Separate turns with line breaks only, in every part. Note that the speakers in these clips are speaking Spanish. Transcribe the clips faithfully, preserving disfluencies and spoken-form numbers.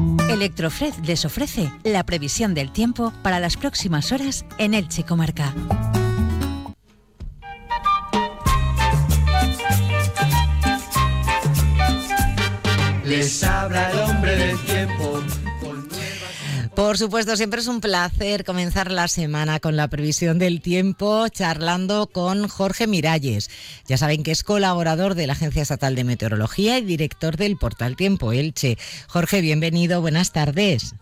Electrofred les ofrece la previsión del tiempo para las próximas horas en Elche Comarca.
Les habla el hombre del tiempo.
Por supuesto, siempre es un placer comenzar la semana con la previsión del tiempo, charlando con Jorge Miralles. Ya saben que es colaborador de la Agencia Estatal de Meteorología y director del portal Tiempo Elche. Jorge, bienvenido, buenas tardes.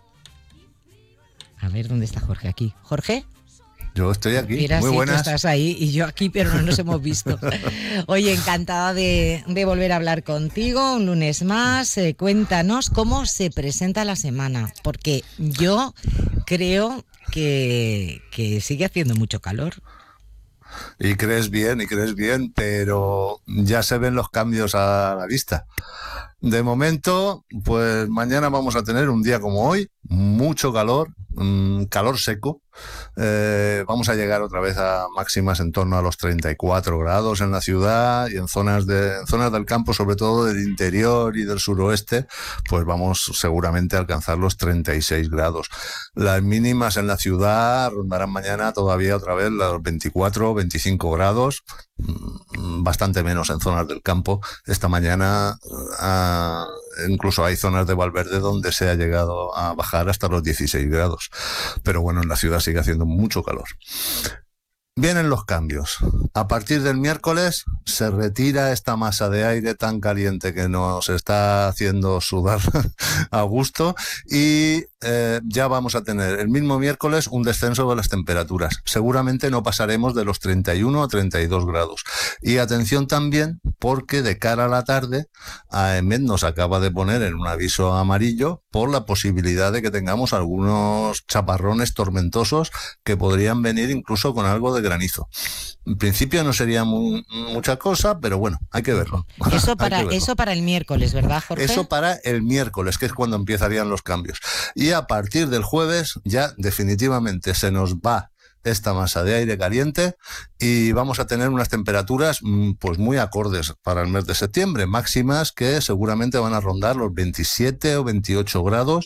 A ver, ¿dónde está Jorge? Aquí. ¿Jorge?
Yo estoy aquí.
Mira,
muy
sí,
buenas.
tú estás ahí y yo aquí, pero no nos hemos visto. Oye, encantada de, de volver a hablar contigo un lunes más. Eh, cuéntanos cómo se presenta la semana, porque yo creo que, que sigue haciendo mucho calor.
Y crees bien, y crees bien, pero ya se ven los cambios a la vista. De momento, pues mañana vamos a tener un día como hoy, mucho calor, mmm, calor seco. Eh, vamos a llegar otra vez a máximas en torno a los treinta y cuatro grados en la ciudad, y en zonas de en zonas del campo, sobre todo del interior y del suroeste, pues vamos seguramente a alcanzar los treinta y seis grados. Las mínimas en la ciudad rondarán mañana todavía otra vez los veinticuatro, veinticinco grados, bastante menos en zonas del campo. Esta mañana a, incluso hay zonas de Valverde donde se ha llegado a bajar hasta los dieciséis grados, pero bueno, en la ciudad sigue haciendo mucho calor. Vienen los cambios. A partir del miércoles se retira esta masa de aire tan caliente que nos está haciendo sudar a gusto, y eh, ya vamos a tener el mismo miércoles un descenso de las temperaturas. Seguramente no pasaremos de los treinta y uno a treinta y dos grados. Y atención también, porque de cara a la tarde A E M E T nos acaba de poner en un aviso amarillo por la posibilidad de que tengamos algunos chaparrones tormentosos que podrían venir incluso con algo de granizo. En principio no sería muy, mucha cosa, pero bueno, hay que verlo.
Eso para,
verlo.
eso para el miércoles, ¿verdad, Jorge?
Eso para el miércoles, que es cuando empezarían los cambios. Y a partir del jueves ya definitivamente se nos va esta masa de aire caliente y vamos a tener unas temperaturas pues muy acordes para el mes de septiembre, máximas que seguramente van a rondar los veintisiete o veintiocho grados,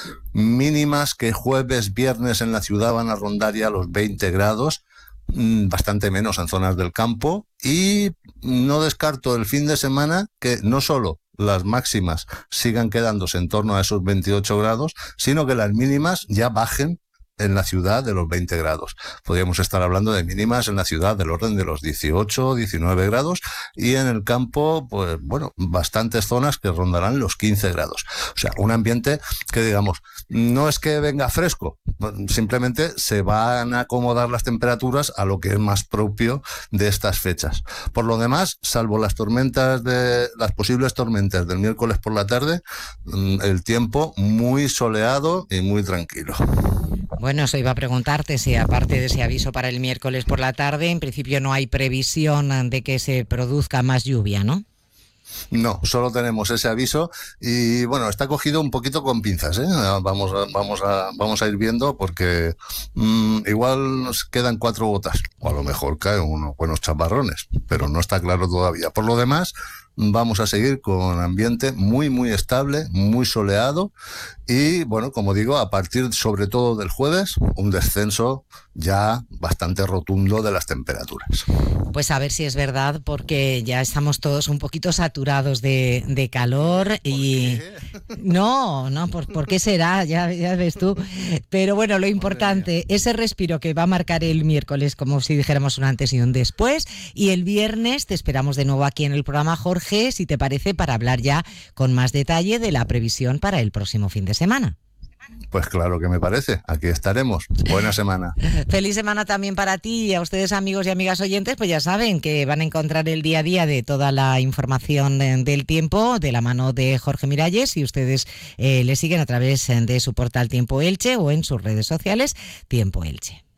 mínimas que jueves, viernes en la ciudad van a rondar ya los veinte grados, bastante menos en zonas del campo, y no descarto el fin de semana que no solo las máximas sigan quedándose en torno a esos veintiocho grados, sino que las mínimas ya bajen en la ciudad de los veinte grados. Podríamos estar hablando de mínimas en la ciudad del orden de los dieciocho, diecinueve grados, y en el campo, pues bueno, bastantes zonas que rondarán los quince grados. O sea, un ambiente que, digamos, no es que venga fresco, simplemente se van a acomodar las temperaturas a lo que es más propio de estas fechas. Por lo demás, salvo las tormentas de las posibles tormentas del miércoles por la tarde, el tiempo muy soleado y muy tranquilo.
Bueno, eso iba a preguntarte si aparte de ese aviso para el miércoles por la tarde, en principio no hay previsión de que se produzca más lluvia, ¿no?
No, solo tenemos ese aviso y bueno, está cogido un poquito con pinzas, ¿eh? Vamos a, vamos a, vamos a ir viendo porque mmm, igual nos quedan cuatro gotas o a lo mejor caen unos buenos chaparrones, pero no está claro todavía. Por lo demás, vamos a seguir con ambiente muy muy estable, muy soleado y bueno, como digo, a partir sobre todo del jueves, un descenso ya bastante rotundo de las temperaturas.
Pues a ver si es verdad, porque ya estamos todos un poquito saturados de, de calor y... No, no, ¿por, ¿por qué será? Ya, ya ves tú. Pero bueno, lo importante, ese respiro que va a marcar el miércoles, como si dijéramos un antes y un después, y el viernes te esperamos de nuevo aquí en el programa, Jorge, si te parece, para hablar ya con más detalle de la previsión para el próximo fin de semana.
Pues claro que me parece, aquí estaremos. Buena semana.
Feliz semana también para ti y a ustedes, amigos y amigas oyentes, pues ya saben que van a encontrar el día a día de toda la información del tiempo de la mano de Jorge Miralles, y ustedes eh, le siguen a través de su portal Tiempo Elche o en sus redes sociales Tiempo Elche.